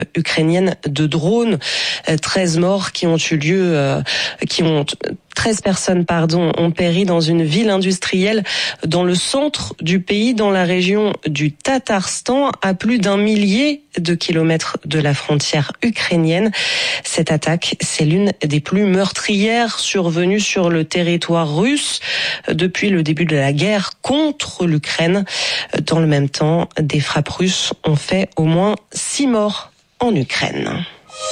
ukrainienne de drones. 13 morts qui ont eu lieu, 13 personnes ont péri dans une ville industrielle dans le centre du pays, dans la région du Tatarstan, à plus d'1 millier de kilomètres de la frontière ukrainienne. Cette attaque, c'est l'une des plus meurtrières survenues sur le territoire russe depuis le début de la guerre contre l'Ukraine. Dans le même temps, des frappes russes ont fait au moins 6 morts en Ukraine.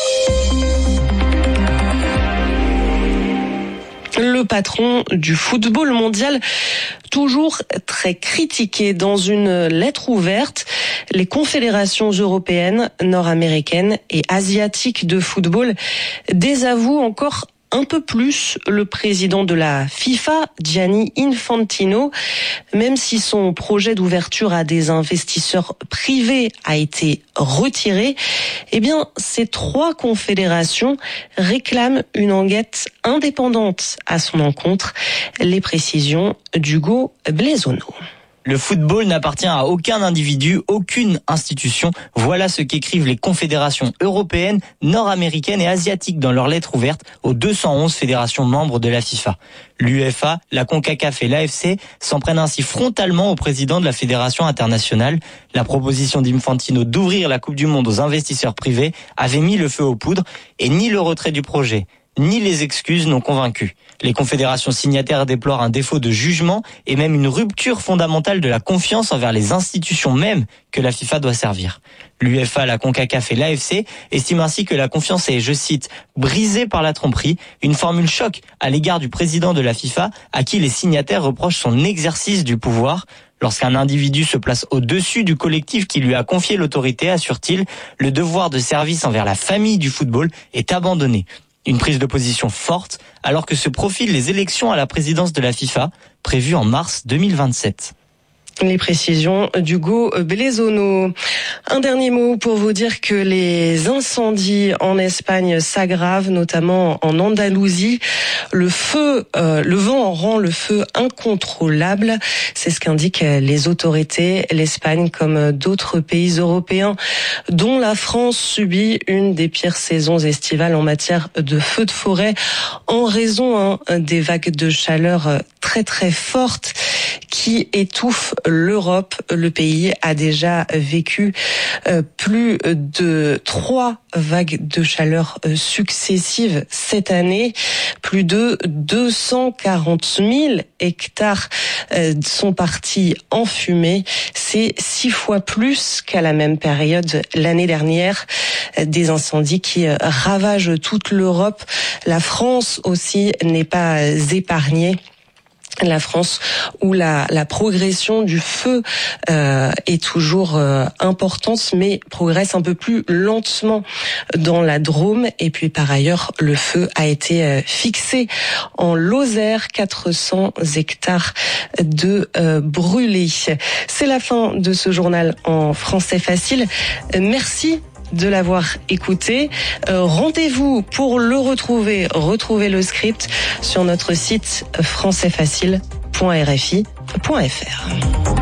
Le patron du football mondial, toujours très critiqué. Dans une lettre ouverte, les confédérations européennes, nord-américaines et asiatiques de football désavouent encore un peu plus le président de la FIFA, Gianni Infantino, même si son projet d'ouverture à des investisseurs privés a été retiré. Eh bien, ces 3 confédérations réclament une enquête indépendante à son encontre. Les précisions d'Hugo Blaisono. Le football n'appartient à aucun individu, aucune institution. Voilà ce qu'écrivent les confédérations européennes, nord-américaines et asiatiques dans leur lettre ouverte aux 211 fédérations membres de la FIFA. L'UEFA, la CONCACAF et l'AFC s'en prennent ainsi frontalement au président de la fédération internationale. La proposition d'Infantino d'ouvrir la Coupe du Monde aux investisseurs privés avait mis le feu aux poudres et ni le retrait du projet, ni les excuses n'ont convaincu. Les confédérations signataires déplorent un défaut de jugement et même une rupture fondamentale de la confiance envers les institutions mêmes que la FIFA doit servir. L'UEFA, la CONCACAF et l'AFC estiment ainsi que la confiance est, je cite, brisée par la tromperie, une formule choc à l'égard du président de la FIFA à qui les signataires reprochent son exercice du pouvoir. Lorsqu'un individu se place au-dessus du collectif qui lui a confié l'autorité, assure-t-il, le devoir de service envers la famille du football est abandonné. Une prise de position forte alors que se profilent les élections à la présidence de la FIFA prévues en mars 2027. Les précisions d'Hugo Blaisono. Un dernier mot pour vous dire que les incendies en Espagne s'aggravent, notamment en Andalousie. Le vent rend le feu incontrôlable. C'est ce qu'indiquent les autorités. L'Espagne, comme d'autres pays européens, dont la France, subit une des pires saisons estivales en matière de feux de forêt en raison des vagues de chaleur très très fortes qui étouffent l'Europe. Le pays a déjà vécu plus de 3 vagues de chaleur successives cette année. Plus de 240 000 hectares sont partis en fumée. C'est 6 fois plus qu'à la même période l'année dernière. Des incendies qui ravagent toute l'Europe. La France aussi n'est pas épargnée. La France où la progression du feu est toujours importante, mais progresse un peu plus lentement dans la Drôme. Et puis par ailleurs, le feu a été fixé en Lozère, 400 hectares de brûlés. C'est la fin de ce journal en français facile. Merci de l'avoir écouté. Rendez-vous pour le retrouver le script sur notre site françaisfacile.rfi.fr.